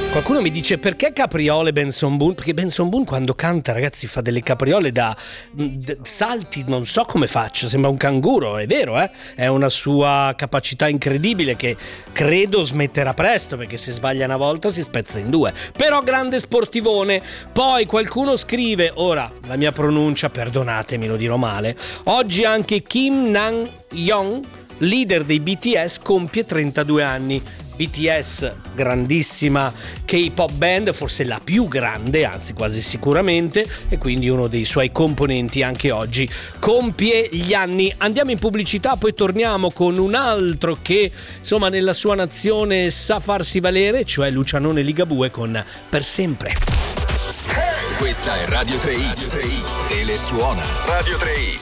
Qualcuno mi dice perché capriole Benson Boone? Perché Benson Boone quando canta, ragazzi, fa delle capriole da salti, non so come faccia, sembra un canguro, è vero, è una sua capacità incredibile che credo smetterà presto, perché se sbaglia una volta si spezza in due. Però grande sportivone. Poi qualcuno scrive, ora la mia pronuncia, perdonatemi, lo dirò male, oggi anche Kim Nam-yeon, leader dei BTS, compie 32 anni. BTS, grandissima K-pop band, forse la più grande, anzi quasi sicuramente, e quindi uno dei suoi componenti anche oggi compie gli anni. Andiamo in pubblicità, poi torniamo con un altro che insomma nella sua nazione sa farsi valere, cioè Lucianone Ligabue con Per Sempre. Questa è Radio 3i e le suona Radio 3i.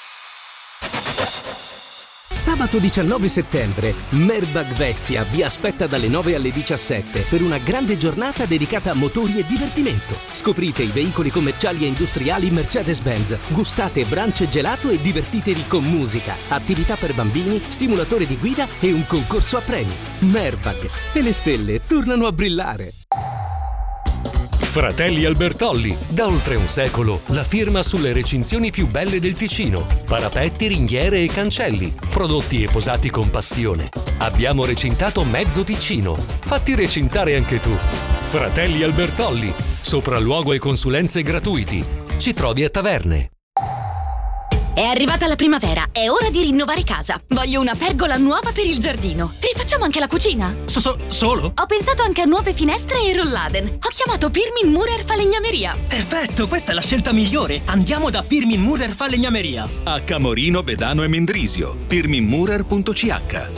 Sabato 19 settembre, Merbag Vezia vi aspetta dalle 9 alle 17 per una grande giornata dedicata a motori e divertimento. Scoprite i veicoli commerciali e industriali Mercedes-Benz, gustate brunch e gelato e divertitevi con musica, attività per bambini, simulatore di guida e un concorso a premi. Merbag, e le stelle tornano a brillare. Fratelli Albertolli, da oltre un secolo la firma sulle recinzioni più belle del Ticino. Parapetti, ringhiere e cancelli, prodotti e posati con passione. Abbiamo recintato mezzo Ticino. Fatti recintare anche tu. Fratelli Albertolli, sopralluogo e consulenze gratuiti. Ci trovi a Taverne. È arrivata la primavera, è ora di rinnovare casa. Voglio una pergola nuova per il giardino. Rifacciamo anche la cucina. Solo? Ho pensato anche a nuove finestre e rolladen. Ho chiamato Pirmin Murer Falegnameria. Perfetto, questa è la scelta migliore. Andiamo da Pirmin Murer Falegnameria. A Camorino, Bedano e Mendrisio. pirminmurer.ch.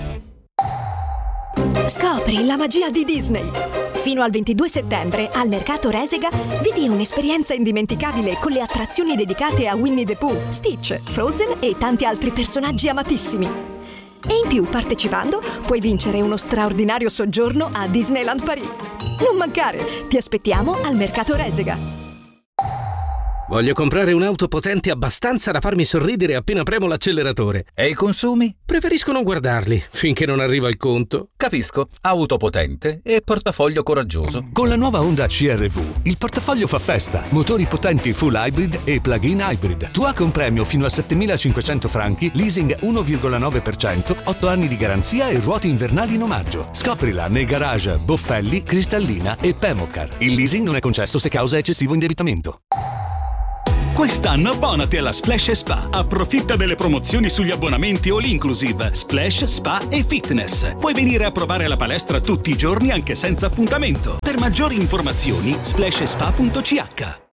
Scopri la magia di Disney. Fino al 22 settembre al Mercato Resega vivi un'esperienza indimenticabile con le attrazioni dedicate a Winnie the Pooh, Stitch, Frozen e tanti altri personaggi amatissimi. E in più, partecipando, puoi vincere uno straordinario soggiorno a Disneyland Paris. Non mancare, ti aspettiamo al Mercato Resega. Voglio comprare un'auto potente abbastanza da farmi sorridere appena premo l'acceleratore. E i consumi? Preferisco non guardarli finché non arriva il conto. Capisco. Auto potente e portafoglio coraggioso. Con la nuova Honda CR-V il portafoglio fa festa. Motori potenti full hybrid e plug-in hybrid. Tu con premio fino a 7.500 franchi, leasing 1,9%, 8 anni di garanzia e ruote invernali in omaggio. Scoprila nei garage Boffelli, Cristallina e Pemocar. Il leasing non è concesso se causa eccessivo indebitamento. Quest'anno abbonati alla Splash Spa. Approfitta delle promozioni sugli abbonamenti all inclusive, Splash, Spa e Fitness. Puoi venire a provare la palestra tutti i giorni anche senza appuntamento. Per maggiori informazioni, splashspa.ch.